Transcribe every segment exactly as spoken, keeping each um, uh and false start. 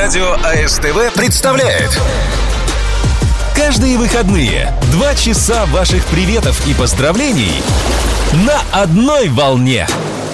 Радио АСТВ представляет каждые выходные два часа ваших приветов и поздравлений на одной волне.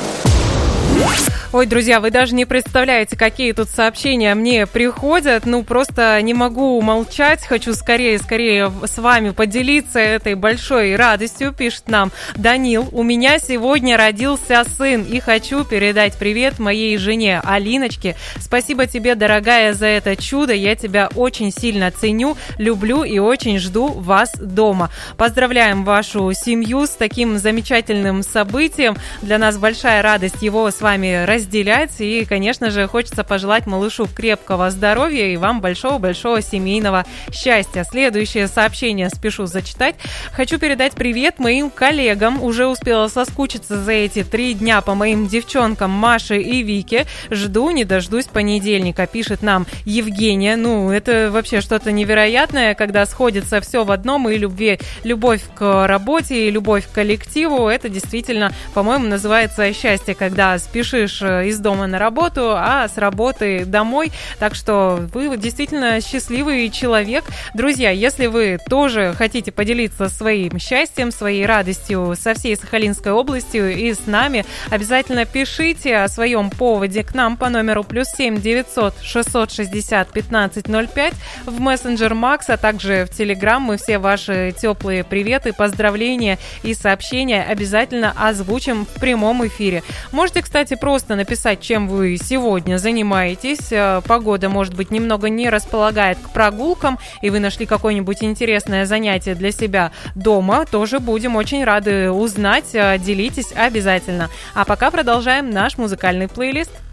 Ой, друзья, вы даже не представляете, какие тут сообщения мне приходят. Ну, просто не могу молчать. Хочу скорее-скорее с вами поделиться этой большой радостью. Пишет нам Данил. У меня сегодня родился сын. И хочу передать привет моей жене Алиночке. Спасибо тебе, дорогая, за это чудо. Я тебя очень сильно ценю, люблю и очень жду вас дома. Поздравляем вашу семью с таким замечательным событием. Для нас большая радость его с вами разделить. разделять. И, конечно же, хочется пожелать малышу крепкого здоровья и вам большого-большого семейного счастья. Следующее сообщение спешу зачитать. Хочу передать привет моим коллегам. Уже успела соскучиться за эти три дня по моим девчонкам Маше и Вике. Жду, не дождусь понедельника, пишет нам Евгения. Ну, это вообще что-то невероятное, когда сходится все в одном, и любви, любовь к работе, и любовь к коллективу. Это действительно, по-моему, называется счастье, когда спешишь из дома на работу, а с работы домой. Так что вы действительно счастливый человек. Друзья, если вы тоже хотите поделиться своим счастьем, своей радостью со всей Сахалинской областью и с нами, обязательно пишите о своем поводе к нам по номеру плюс семь девятьсот шестьсот шестьдесят пятнадцать ноль пять в мессенджер Макс, а также в Телеграм. Мы все ваши теплые приветы, поздравления и сообщения обязательно озвучим в прямом эфире. Можете, кстати, просто написать, чем вы сегодня занимаетесь. Погода, может быть, немного не располагает к прогулкам, и вы нашли какое-нибудь интересное занятие для себя дома. Тоже будем очень рады узнать. Делитесь обязательно. А пока продолжаем наш музыкальный плейлист.